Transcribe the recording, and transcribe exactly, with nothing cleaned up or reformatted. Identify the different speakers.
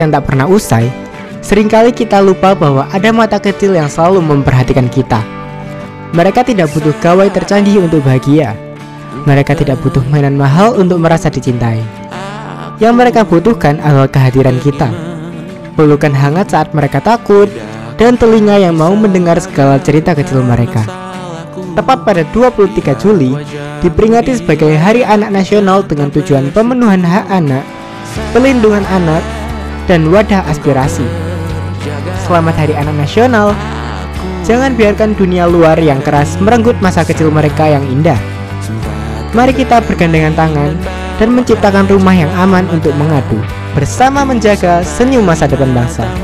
Speaker 1: yang tak pernah usai, seringkali kita lupa bahwa ada mata kecil yang selalu memperhatikan kita. Mereka tidak butuh gawai tercanggih untuk bahagia. Mereka tidak butuh mainan mahal untuk merasa dicintai. Yang mereka butuhkan adalah kehadiran kita, pelukan hangat saat mereka takut, dan telinga yang mau mendengar segala cerita kecil mereka. Tepat pada dua puluh tiga Juli, diperingati sebagai Hari Anak Nasional dengan tujuan pemenuhan hak anak, pelindungan anak, dan wadah aspirasi. Selamat Hari Anak Nasional. Jangan biarkan dunia luar yang keras merenggut masa kecil mereka yang indah. Mari kita bergandengan tangan dan menciptakan rumah yang aman untuk mengadu, bersama menjaga senyum masa depan bangsa.